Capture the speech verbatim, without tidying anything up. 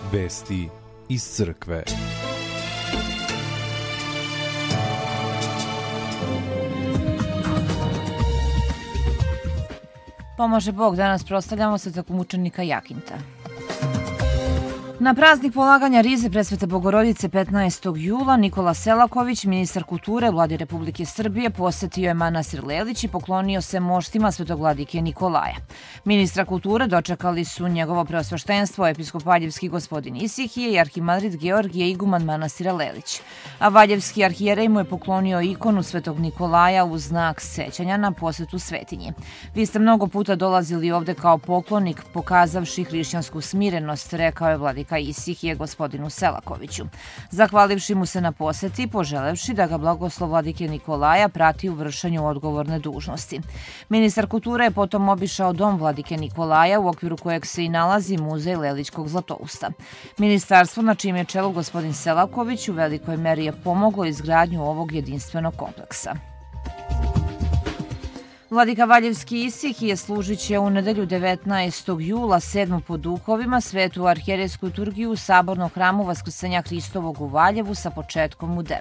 Vesti iz crkve. Pomaže Bog, danas proslavljamo svetomučenika Jakinta. Na praznik polaganja rize Presvete Bogorodice petnaestog jula Nikola Selaković, ministar kulture u Vladi Republike Srbije, posetio je manastir Lelić i poklonio se moštima svetog vladike Nikolaja. Ministra kulture dočekali su njegovo preosveštenstvo episkop Valjevski gospodin Isihije i arhimadrid Georgije iguman manastira Lelić. A valjevski arhijerej mu je poklonio ikonu svetog Nikolaja u znak sećanja na posetu svetinji. Vi ste mnogo puta dolazili ovde kao poklonik, pokazavši hrišćansku smirenost, rekao je vladika Isihije gospodinu Selakoviću. Zahvalivši mu se na poseti, poželevši da ga blagoslov vladike Nikolaja prati u vršenju odgovorne dužnosti. Ministar kulture je potom obišao dom vladike Nikolaja, u okviru kojeg se i nalazi muzej Lelićkog zlatousta. Ministarstvo, na čijem je čelu gospodin Selaković, u velikoj meri je pomoglo izgradnju ovog jedinstvenog kompleksa. Vladika Valjevski Isihije služit će u nedelju devetnaestog jula sedmu po duhovima svetu arhijerejsku liturgiju u Sabornom hramu Vaskrsenja Hristovog u Valjevu sa početkom u devet.